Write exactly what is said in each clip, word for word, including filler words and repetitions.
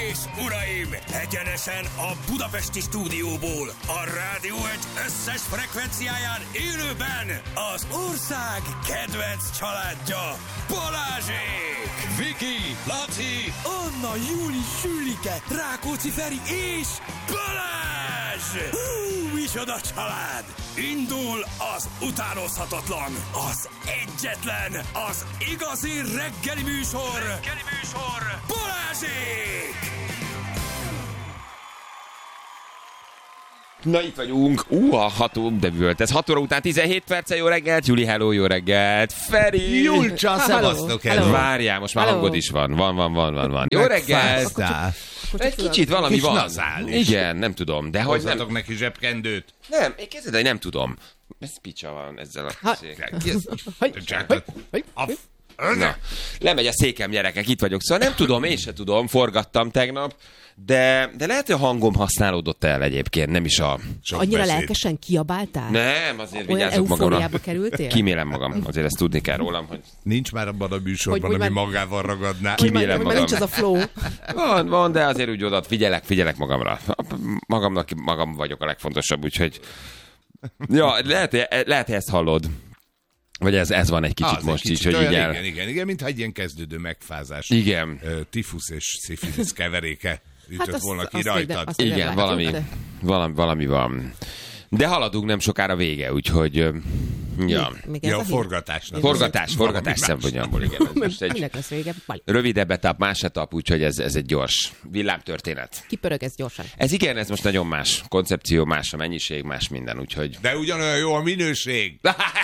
és uraim, egyenesen a budapesti stúdióból, a Rádió egy összes frekvenciáján élőben az ország kedvenc családja, Balázsék! Viki, Laci, Anna, Júli, Sülike, Rákóczi Feri és Balázs! Hú, micsoda család! Indul az utánozhatatlan, az egyetlen, az igazi reggeli műsor, reggeli műsor, Balázsék! Na itt vagyunk, uha, hatunk, de volt. Ez hat óra után tizenhét perce, jó reggelt, Júli, hello, jó reggelt, Feri! Julcsa, szevasztok, hello! Várjál, most már hello. Hangod is van, van, van, van, van, van. Jó reggelt! Egy kicsit valami Kis van. nazális. Igen, nem tudom, de hogy nem... Hozzatok neki zsebkendőt. Nem, én kezded, hogy nem tudom. Ez picsa van ezzel a... Na, lemegy a székem, gyerekek, itt vagyok. Szóval nem tudom, én se tudom, forgattam tegnap, de, de lehet, hogy a hangom használódott el egyébként, nem is a... Annyira beszéd. Lelkesen kiabáltál? Nem, azért olyan vigyázzuk magamra. Kerültél? Kímélem magam, azért ezt tudni kell rólam, hogy... Nincs már abban a műsorban, hogy, ami már... magával ragadná. Kímélem magam. Nincs az a flow. Van, van, de azért úgy oda figyelek, figyelek magamra. Magamnak magam vagyok a legfontosabb, úgyhogy... Ja, lehet, lehet, hogy ezt hallod. Vagy ez, ez van egy kicsit az most egy kicsit így, hogy így el... Igen, igen, igen, mintha egy ilyen kezdődő megfázás. Igen. Tifusz és szifilisz keveréke ütött hát volna ki rajtad. Azt igen, látjuk, valami, de... valami, valami van. De haladunk, nem sokára vége, úgyhogy... Ja, még, még ja a forgatásnak. Forgatás, forgatás szempontjából, igen. Ez most egy minek lesz vége? Rövidebb etap, más etap, úgyhogy ez, ez egy gyors villámtörténet. Kipörög ez gyorsan. Ez igen, ez most nagyon más. Koncepció, más a mennyiség, más minden, úgyhogy... De ugyanolyan jó a minőség.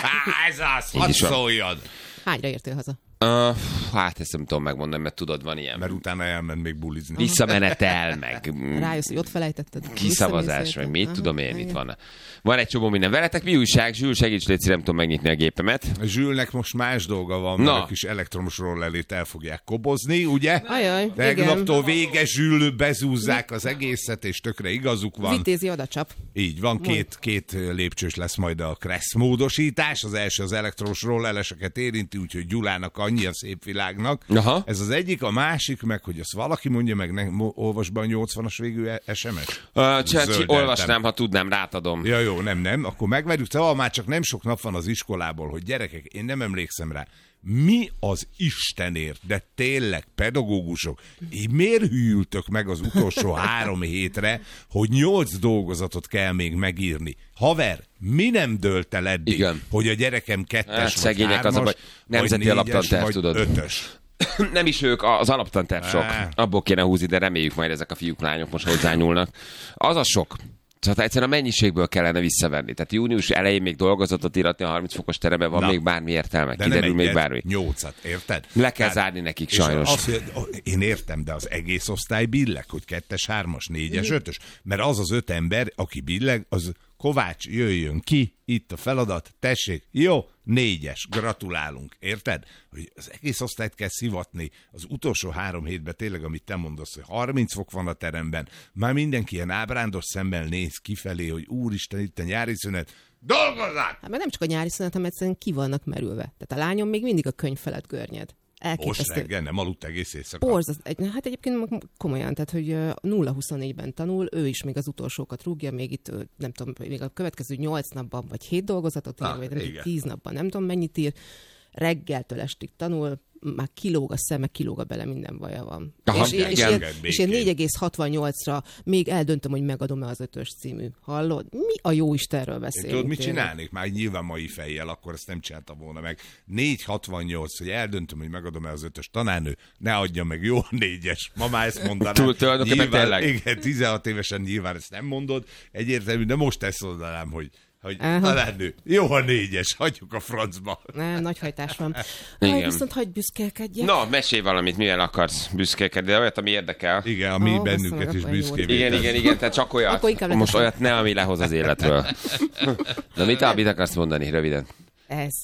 Ez az, hadd szóljad. Hányra értél haza? Uh, hát ezt nem tudom megmondani, mert tudod, van ilyen. Mert utána elment még bulizni. Visszamenetel, meg... Rájössz, hogy ott felejtetted. Kiszavazás, meg mit tudom én, itt van. Van egy csomó minden. Veletek mi újság? Zsül, segíts, légy, nem tudom megnyitni a gépemet. Zsülnek most más dolga van, mert a kis elektromos rollerét el fogják kobozni, ugye? Ajaj, tegnaptól vége, Zsül, bezúzzák az egészet, és tökre igazuk van. Vitézi odacsap. Így van, két, két lépcsős lesz majd a Kressz módosítás. Az első az elektromos rollereseket érinti, úgyhogy Gyulának annyi a szép világnak. Aha. Ez az egyik, a másik meg, hogy azt valaki mondja meg, ne, olvasd be a nyolcvanas végű es em es. Uh, Csácsi, olvasnám, ha tudnám, rátadom. Ja, jó, nem, nem, akkor megverjük. Szóval már csak nem sok nap van az iskolából, hogy gyerekek, én nem emlékszem rá. Mi az Istenért, de tényleg pedagógusok, így miért hűltök meg az utolsó három hétre, hogy nyolc dolgozatot kell még megírni? Haver, mi nem dőlt el eddig, igen, hogy a gyerekem kettes hát, vagy szegények hármas, az a baj. Nemzeti alaptanterv, tudod. Ötös. Nem is ők, az alaptanterv sok. Abból kéne húzni, de reméljük majd ezek a fiúk, lányok most hozzányúlnak. Az a sok. Tehát egyszerűen a mennyiségből kellene visszavenni. Tehát június elején még dolgozatot íratni a harminc fokos teremben, van na, még bármi értelme. de kiderül még egyet, bármi. nyolcat, érted? Le kell Tehát, zárni nekik sajnos. Az, én értem, de az egész osztály billeg, hogy kettes, hármas, négyes, ötös. Mert az az öt ember, aki billeg, az Kovács, jöjjön ki, itt a feladat, tessék, jó, négyes, gratulálunk, érted? Hogy az egész osztályt kell szivatni, az utolsó három hétben tényleg, amit te mondasz, hogy harminc fok van a teremben, már mindenki ilyen ábrándos szemmel néz kifelé, hogy úristen, itt a nyári szünet, dolgozzák! Hát mert nem csak a nyári szünet, hanem egyszerűen ki vannak merülve. Tehát a lányom még mindig a könyv felett görnyed. Most reggel nem aludt egész éjszaka. Borzasztó. Hát egyébként komolyan, tehát hogy nulla huszonnégyben tanul, ő is még az utolsókat rúgja, még itt nem tudom, még a következő nyolc napban vagy hét dolgozatot ír, vagy nem, tíz napban nem tudom mennyit ír, reggeltől estig tanul, már kilóg a szeme, kilóg a bele, minden baja van. Aha, és, igen, és, igen, én, és én négy egész hatvannyolcra még eldöntöm, hogy megadom-e az ötös című. Hallod? Mi a jó Istenről beszélünk? Tudod, mit csinálnék? Már nyilván mai fejjel, akkor ezt nem csináltam volna meg. négy hatvannyolc, hogy eldöntöm, hogy megadom-e az ötös. Tanárnő, ne adja meg, jó a négyes. Ma már ezt mondanám. Túl tulajdonképpen tényleg. Igen, tizenhat évesen nyilván ezt nem mondod. Egyértelmű, de most ezt mondanám, hogy hogy tanárnő, jó a négyes, hagyjuk a francba. Ne, nagy hajtás van. Igen. Ah, viszont hagyd büszkélkedjek. Na, mesélj valamit, mivel akarsz büszkélkedni, de olyat, ami érdekel. Igen, ami oh, bennünket is büszkévé. Igen, igen, igen, tehát csak olyat. Most olyat ne, ami lehoz az életről. Na, mit, mit akarsz mondani, röviden? Ez.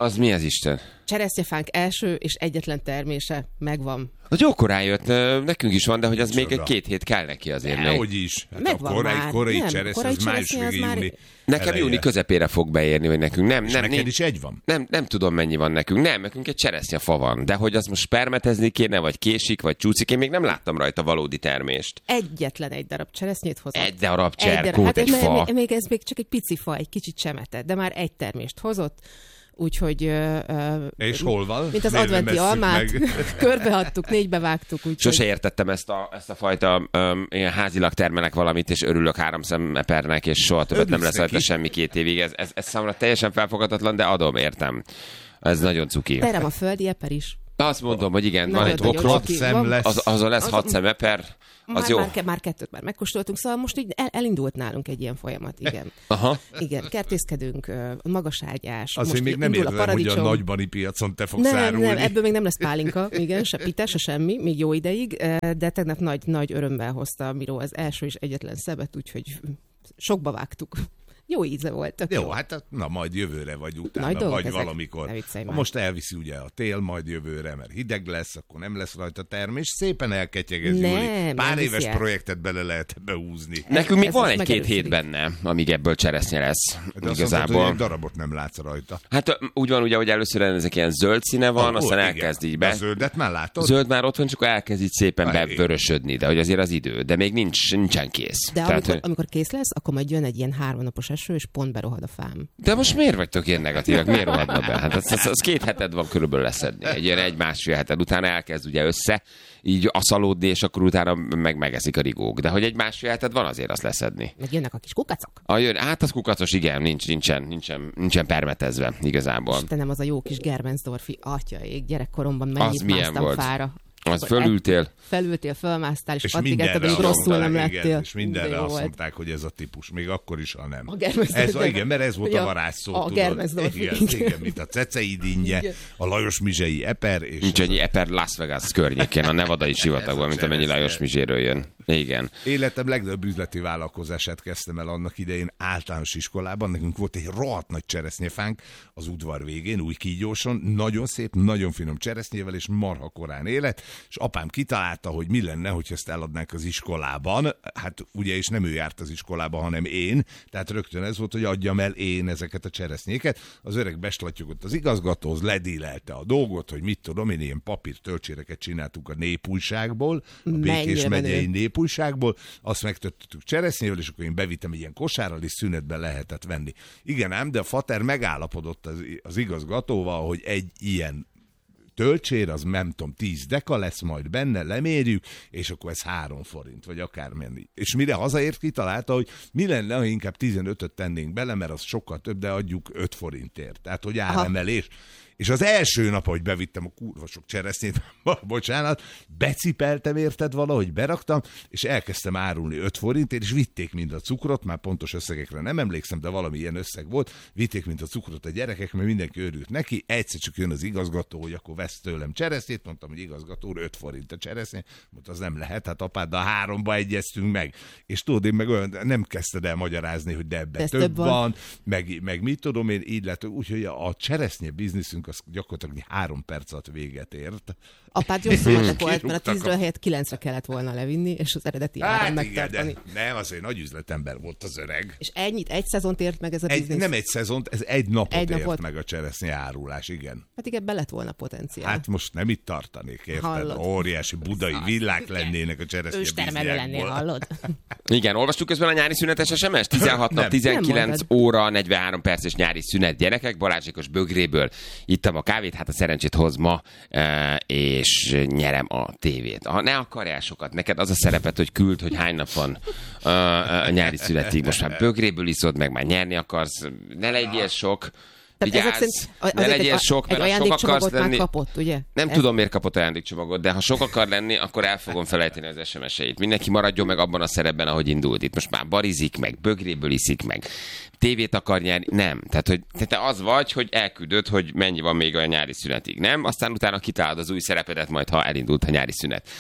Az mi az Isten? Cseresznyefánk első és egyetlen termése megvan. Az jó korán jött, nekünk is van, de hogy az még egy két hét kell neki azért még. Hogy is. Hát megvan a korai, már. korai Nem, cseresznye, korai az május cseresznye az végé, már- júni Nekem eleje. júni közepére fog beérni, vagy nekünk. Nem, És nem, neked nem, is egy van? nem, nem tudom mennyi van nekünk. Nem, nekünk egy cseresznyefa van. De hogy az most spermetezni kéne, vagy késik, vagy csúszik, én még nem láttam rajta valódi termést. Egyetlen egy darab cseresznyét hozott. Egy darab Egy darab. cserkót, Hát egy még, fa. még, még ez még csak egy pici fa, egy kicsit csemetett, de már egy termést hozott. Úgyhogy... Uh, És hol van? Mint az Miért nem adventi esszük almát, meg? körbeadtuk, négybe vágtuk. Úgyhogy... Sose értettem ezt a, ezt a fajta um, ilyen házilag termelek valamit, és örülök három szemepernek, és soha többet nem lesz rajta neki? semmi két évig. Ez, ez, ez számomra teljesen felfogadatlan, de adom, értem. Ez nagyon cuki. Terem a földi eper is. Azt mondom, hogy igen, van Nagyon egy nagyon bokrot, cuki. szem Van- lesz. az, azon lesz Az- hat szemeper, az Már, jó. már, ke- már kettőt már megkóstoltunk, szóval most így el, elindult nálunk egy ilyen folyamat, igen. Aha. Igen, kertészkedünk, ö, magaságyás, Azért most még nem indul a értem, hogy a paradicsom. nagybani piacon te fogsz Nem, árulni. nem, ebből még nem lesz pálinka, igen, se pite, se semmi, még jó ideig, ö, de tegnap nagy, nagy örömmel hozta a Miró az első és egyetlen szebet, úgyhogy sokba vágtuk. Jó íze volt. tök Jó, hát na majd jövőre vagy utána, Nagy dolgok vagy ezek. valamikor. Ne viccelj Ha már. most elviszi ugye a tél, majd jövőre, mert hideg lesz, akkor nem lesz rajta termés. Szépen elketyegez, Nem, Júli. nem Pár viszi éves el. projektet bele lehet behúzni. Nekünk még Ez van most egy-két hét megerősödik. benne, amíg ebből cseresznye lesz. De azt mondtad, hogy Igazából. egy darabot nem látsz rajta. Hát ö, úgy van ugye, hogy először ezek ilyen zöld színe van, Ó, aztán igen. elkezd így De be. a zöldet már látod? Zöld már ott van, csak elkezd így szépen Már bevörösödni, de hogy azért az idő, de még nincs, nincsen kész. De Tehát, amikor, hogy- amikor kész lesz, akkor majd jön egy ilyen háromnapos eső, és pont berohad a fám. de most miért vagytok ilyen negatívak? Miért rohadna be? Hát az, az, az két heted van körülbelül leszedni. Egy ilyen egy-másfél heted utána elkezd ugye össze, így aszalódni, és akkor utána meg megeszik a rigók. De hogy egy másfél heted van, azért azt leszedni. Meg jönnek a kis kukacok. A jön, hát az kukacos, igen, nincs, nincsen, nincsen, nincsen permetezve igazából. Istenem, az a jó kis Germensdorfi atyaég, gyerekkoromban mennyit Az milyen másztam volt? fára. Az Akkor fölültél. Felültél, fölmásztál, és, És addig etted, mindenre hogy azt rosszul nem mondták, lettél. igen, és mindenre De jó azt volt. mondták, hogy ez a típus, még akkor is, ha nem. A Germensdorfi. Ez, igen, mert ez volt Ja, a varázsszó, a tudod. Germensdorfi. Igen, igen, mint a Cecei dinnye, Igen. a Lajos Mizsei eper, és Nincs annyi eper Las Vegas környékén, a nevadai sivatagban, mint amennyi Lajos Mizséről jön. Igen. életem legnagyobb üzleti vállalkozását kezdtem el annak idején általános iskolában. Nekünk volt egy rohadt nagy cseresznyefánk az udvar végén, új kígyóson, nagyon szép, nagyon finom cseresznyével, és marha korán élet, és apám kitalálta, hogy mi lenne, hogy ezt eladnánk az iskolában. Hát ugye, és nem ő járt az iskolába, hanem én, tehát rögtön ez volt, hogy adjam el én ezeket a cseresznyéket. Az öreg beslatyogott az igazgatóhoz, ledílelte a dolgot, hogy mit tudom, én ilyen papírtölcséreket csináltuk a Népújságból, a Békés Mennyire megyei menő. Népújságból, azt megtöttük cseresznyével, és akkor én bevittem egy ilyen kosárral, és szünetben lehetett venni. Igen ám, de a fater megállapodott az, az igazgatóval, hogy egy ilyen töltsér, az nem tudom, tíz deka lesz majd benne, lemérjük, és akkor ez három forint, vagy akármennyi. És mire hazaért, kitalálta, hogy mi lenne, ha inkább tizenötöt tennénk bele, mert az sokkal több, de adjuk öt forintért. Tehát, hogy áremelés. És az első nap, hogy bevittem a kurva sok cseresznyét, bocsánat, becipeltem érted valahogy, beraktam, és elkezdtem árulni öt forintért, és vitték mind a cukrot, már pontos összegekre nem emlékszem, de valami ilyen összeg volt, vitték mind a cukrot a gyerekek, mert mindenki örült neki, egyszer csak jön az igazgató, hogy akkor vesz tőlem cseresznyét, mondtam, hogy igazgató úr, öt forint a cseresznye, mondta, az nem lehet, hát apád, a háromba egyeztünk meg. És tudod, én meg olyan, nem kezdted el magyarázni, hogy de ebben Ez több, több van, van. van meg, meg mit tudom én, így lett, úgyhogy a cseresznye bizniszünk az gyakorlatilag három perc alatt véget ért. Apád jó szómatek volt, mert Kirúgtak a a- tízről helyett kilencre kellett volna levinni, és az eredeti áron Hát igen, megtartani. de nem, azért nagy üzletember volt az öreg. És ennyit, egy szezont ért meg ez a Egy, biznisz? nem egy szezont, ez egy napot Egy ért napot. meg a cseresznye árulás, igen. Hát igen, be lett volna potenciál. Hát most nem itt tartanék, érted? Hallod? Óriási budai villák lennének a cseresznye Őstermelő lennél, bizniákból. hallod? Igen, olvastuk közben a nyári szünetes es em es? tizenhat nap, Nem. tizenkilenc Nem óra, negyvenhárom perces nyári szünet gyerekek. Balázsékos bögréből ittam a kávét, hát a szerencsét hoz ma, eh, és nyerem a tévét. Ha ne akarjál sokat, neked az a szerepet, hogy küld, hogy hány nap van eh, a nyári szünetig. Most már bögréből iszod, meg már nyerni akarsz. Ne legyél sok. Tehát ezek Vigyázz, szerint ne azért legyél egy, sok, egy mert ha sok akarsz ajándékcsomagot már lenni... kapott, ugye? Nem Ez- tudom, miért kapott ajándékcsomagot, de ha sok akar lenni, akkor el fogom felejteni az es em es-eit. Mindenki maradjon meg abban a szerepben, ahogy indult. Itt most már barizik, meg bögréből iszik, meg tévét akar nyerni. Nem. Tehát, hogy te, te az vagy, hogy elküldöd, hogy mennyi van még a nyári szünetig. Nem? Aztán utána kitálod az új szerepedet majd, ha elindult a nyári szünet.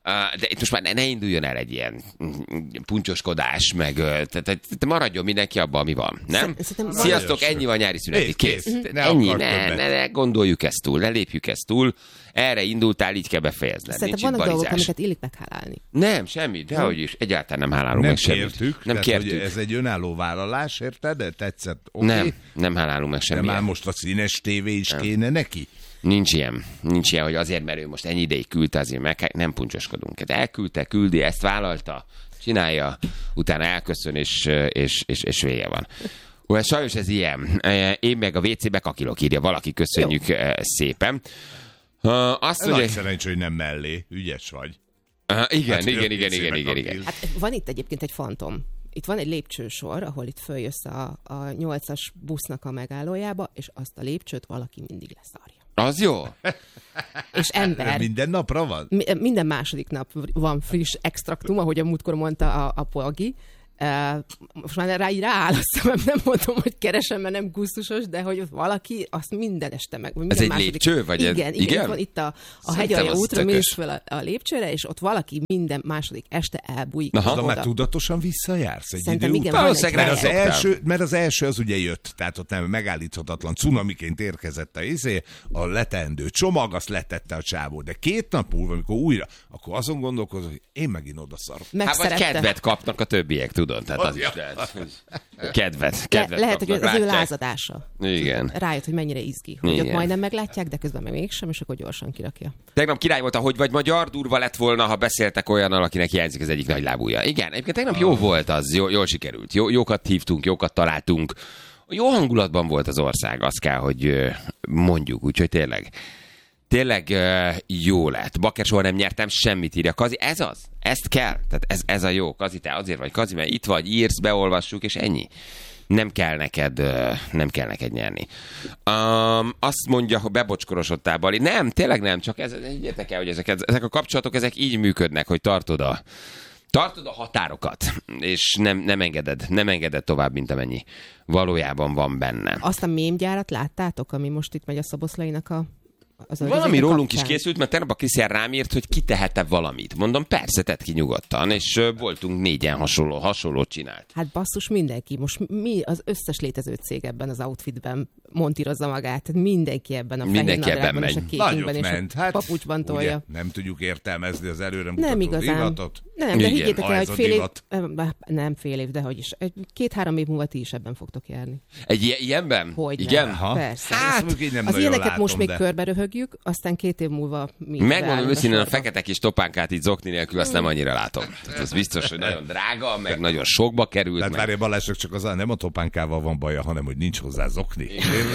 de itt most már ne, ne induljon el egy ilyen puncsoskodás, meg tehát maradjon mindenki abban, ami van, nem? Sziasztok, ennyi van nyári szünetig, kész. kész. Ne ennyi, ne, ne, ne gondoljuk ezt túl, ne lépjük ezt túl. Erre indultál, így kell befejezni. Szerintem vannak dolgok, amiket illik meghálálni. Nem, semmi, dehogy is. Egyáltalán nem hálálunk meg semmit. Kértük, nem tehát, kértük. Ez egy önálló vállalás, érted? De tetszett, oké? Okay. Nem, nem hálálunk meg semmit. De már most a színes tévé is nem. Kéne neki? Nincs ilyen. Nincs ilyen, hogy azért, mert ő most ennyi ideig küldte, azért meg nem puncsoskodunk. Hát elküldte, küldi, ezt vállalta, csinálja, utána elköszön, és, és, és, és vége van. Ó, sajnos ez ilyen. Én meg a vé cébe kakilok, írja valaki, köszönjük Jó. szépen. Uh, azt mondja, nagy szerencsé, hogy nem mellé, ügyes vagy. Uh, igen, hát, igen, igen, igen, igen, igen. Hát van itt egyébként egy fantom. Itt van egy lépcsősor, ahol itt följössz a, a nyolcas busznak a megállójába, és azt a lépcsőt valaki mindig leszarja. Az jó. És ember. Minden napra van? Minden második nap van friss extraktum, ahogy a múltkor mondta a, a Polgi. Uh, most már rá, rááll a szemem, nem mondom, hogy keresem, mert nem gusztusos, de hogy valaki azt minden este meg. Minden ez egy második... lépcső? Vagy igen, ez... igen, igen, van itt a, a hegyalja útra, mész fel a, a lépcsőre, és ott valaki minden második este elbújik. Na, már tudatosan visszajársz egy Szerintem idő igen, után? Egy mert, az első, mert az első az ugye jött, tehát ott nem megállíthatatlan cunamiként érkezett a izé, a leteendő csomag, azt letette a csávó, de két nap múlva, amikor újra, akkor azon gondolkozom, hogy én megint odaszarok. Hát vagy kedvet kapnak a többiek, tudod, tehát az, az is lehet. Kedvet, kedvet Le, lehet, kapnak, hogy az látják. ő lázadása. Igen. Rájött, hogy mennyire izgi. Hogy Igen. ott majdnem meglátják, de közben meg mégsem, és akkor gyorsan kirakja. Tegnap király volt, ahogy vagy magyar, durva lett volna, ha beszéltek olyannal, akinek hiányzik az egyik nagy lábúja. Igen, egyébként tegnap jó volt az, jó, jól sikerült. Jó, jókat hívtunk, jókat találtunk. Jó hangulatban volt az ország, azt kell, hogy mondjuk, úgyhogy tényleg. Tényleg uh, jó lett. Bakker soha nem nyertem, semmit írja. Kazi, ez az? Ezt kell? Tehát ez, ez a jó. Kazi, te azért vagy Kazi, mert itt vagy, írsz, beolvassuk, és ennyi. Nem kell neked, uh, nem kell neked nyerni. Um, azt mondja, hogy bebocskorosodtál, Bali. Nem, tényleg nem, csak ez, egyetek el, hogy ezek, ezek a kapcsolatok, ezek így működnek, hogy tartod a, tartod a határokat, és nem, nem engeded, nem engeded tovább, mint amennyi valójában van benne. Azt a mémgyárat láttátok, ami most itt megy a Szoboszlainak a Az valami rólunk kapcsán is készült, mert tegnap a Krisztián rám írt, hogy ki tehet-e valamit. Mondom, persze, tedd ki nyugodtan, és voltunk négyen hasonló, hasonlót csinált. Hát basszus, mindenki. Most mi az összes létező cég ebben az outfitben montírozza magát. Tehát mindenki ebben a mindenki ebben megy. És a kékingben, és ment. a papucsban tolja. Ugye, nem tudjuk értelmezni az előre nem mutató divatot. Nem, de higgyétek el, hogy fél év, nem fél év, de hogy is. Két-három év múlva ti is ebben fogtok járni. Egy ilyenben? Hogy igen? Nem. Persze. Hát, az ilyeneket most még körbe röhögjük, aztán két év múlva mi. Megmondom őszintén, a fekete kis topánkát így zokni nélkül, azt nem annyira látom. Ez biztos, hogy nagyon drága, meg nagyon sokba került. Tehát várja, Balázsnak csak az nem a topánkával van baja, hanem hogy nincs hozzá zokni.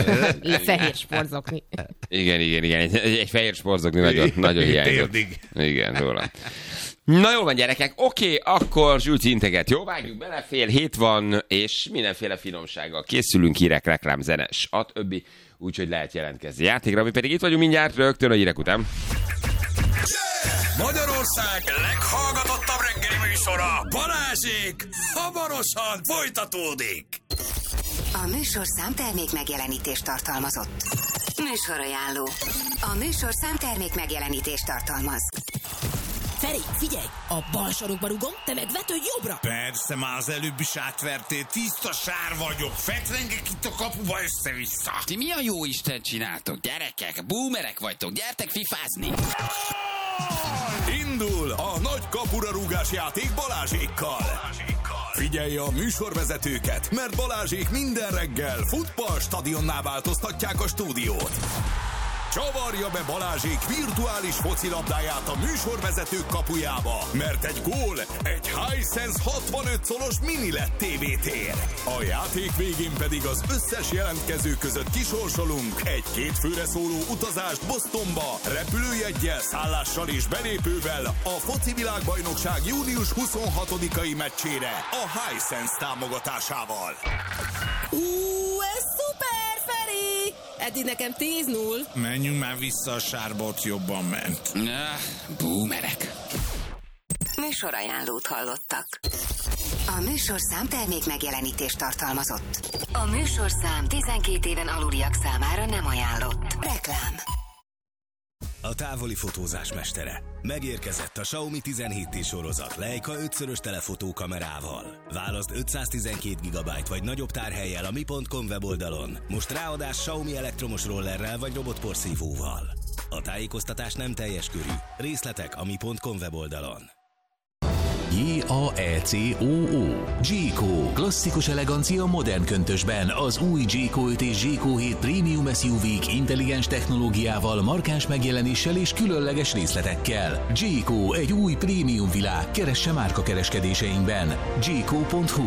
Fehér sportzokni. Igen, igen, igen. Egy, egy fehér sportzokni nagyon, nagyon hiányzott. Igen, róla. Na jó van, gyerekek, oké, akkor Zsülci integet, jó, vágjuk bele, fél hét van, és mindenféle finomsággal készülünk, hírek, reklám, zene, a többi, úgyhogy lehet jelentkezni játékra, mi pedig itt vagyunk mindjárt rögtön a hírek után. Magyarország leghallgatottabb reggeli műsora, Balázsék, hamarosan folytatódik. A műsorszám termék megjelenítést tartalmazott. Műsorajánló. A műsorszám termék megjelenítést tartalmaz. Feri, figyelj! A bal sarokba rugom, te meg vetődj jobbra! Persze, már az előbb is átvertél, tiszta sár vagyok, fetrengek itt a kapuba össze-vissza. Ti mi a jó Isten csináltok, gyerekek? Boomerek vagytok, gyertek fifázni! Indul a nagy kapura rúgás játék Balázsékkal. Figyelj a műsorvezetőket, mert Balázsék minden reggel futballstadionná változtatják a stúdiót. Csavarja be Balázsék virtuális focilabdáját a műsorvezetők kapujába, mert egy gól egy Hisense hatvanöt szolos mini led té vé tér. A játék végén pedig az összes jelentkező között kisorsolunk egy két főre szóló utazást Bostonba, repülőjeggyel, szállással és belépővel a foci világbajnokság június huszonhatodikai meccsére a Hisense támogatásával. Ú, ez szuper, Feri! Eddig nekem tíz null. Menjünk már vissza a sárba, ott jobban ment. Ah, boomerek. Műsorajánlót hallottak. A műsorszám termék megjelenítést tartalmazott. A műsorszám tizenkét éven aluliak számára nem ajánlott. Reklám. a távoli fotózás mestere. Megérkezett a Xiaomi tizenhét T sorozat Leica ötszörös telefotókamerával. Válaszd ötszáztizenkét gigabyte vagy nagyobb tárhellyel a mi pont com weboldalon. Most ráadás Xiaomi elektromos rollerrel vagy robotporszívóval. A tájékoztatás nem teljes körű. Részletek a mi pont com weboldalon. J A E C O O Jayco. Klasszikus elegancia modern köntösben. Az új Jayco öt és Jayco hét Premium es u vé-k intelligens technológiával, markáns megjelenéssel és különleges részletekkel. Jayco, egy új prémium világ. Keresse márka kereskedéseinkben. jayco pont hu.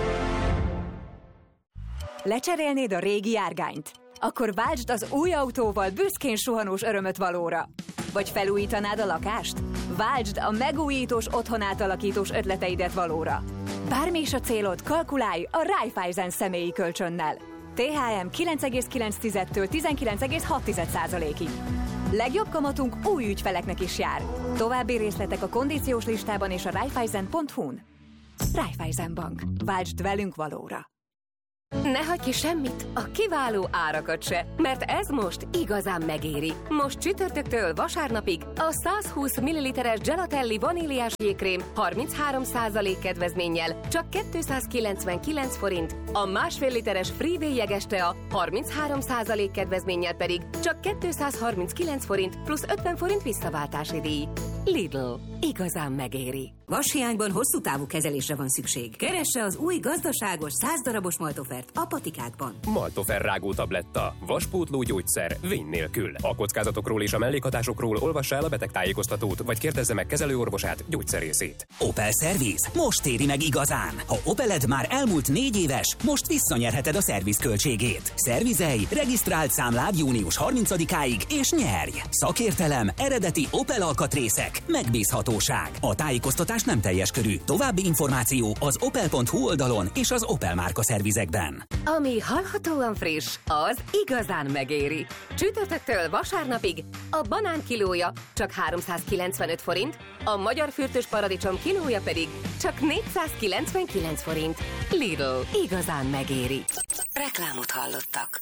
Lecserélnéd a régi járgányt? Akkor váltsd az új autóval büszkén suhanós örömöt valóra. Vagy felújítanád a lakást? Váltsd a megújítós, otthonátalakítós ötleteidet valóra. Bármi is a célod, kalkulálj a Raiffeisen személyi kölcsönnel. té há em kilenc egész kilenc-től tizenkilenc egész hat százalékig. Legjobb kamatunk új ügyfeleknek is jár. További részletek a kondíciós listában és a raiffeisen pont hu-n. Raiffeisen Bank. Váltsd velünk valóra. Ne hagyj ki semmit, a kiváló árakat se, mert ez most igazán megéri. Most csütörtöktől vasárnapig a százhúsz milliliteres Gelatelli vaníliás jégkrém harminchárom százalék kedvezménnyel csak kétszázkilencvenkilenc forint, a másfél literes Freeway jeges tea harminchárom százalék kedvezménnyel pedig csak kétszázharminckilenc forint plusz ötven forint visszaváltási díj. Lidl. Igazán megéri. Vashiányban hosszú távú kezelésre van szükség. Keresse az új gazdaságos száz darabos Maltofert a patikákban. Maltofer rágó tabletta. Vaspótló gyógyszer vény nélkül. A kockázatokról és a mellékhatásokról olvassa el a betegtájékoztatót, vagy kérdezze meg kezelőorvosát, gyógyszerészét. Opel Service. Most éri meg igazán. Ha Opeled már elmúlt négy éves, most visszanyerheted a szerviz költségét. Szervizelj, regisztrált számlád június harmincadikáig, és nyerj! Szakértelem, eredeti Opel alkatrészek, megbízhatóság. A tájékoztatás nem teljes körű. További információ az opel pont hu oldalon és az Opel márka szervizekben. Ami hallhatóan friss, az igazán megéri. Csütörtöktől vasárnapig a banán kilója csak háromszázkilencvenöt forint, a magyar fürtös paradicsom kilója pedig csak négyszázkilencvenkilenc forint. Lidl. Igazán megéri. Reklámot hallottak.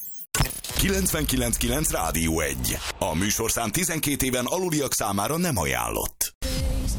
kilencvenkilenc kilenc Rádió egy. A műsorszám tizenkét éven aluliak számára nem ajánlott.